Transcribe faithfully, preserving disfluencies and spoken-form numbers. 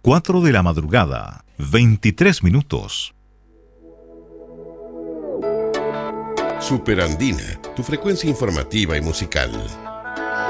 cuatro de la madrugada, veintitrés minutos. Superandina, tu frecuencia informativa y musical.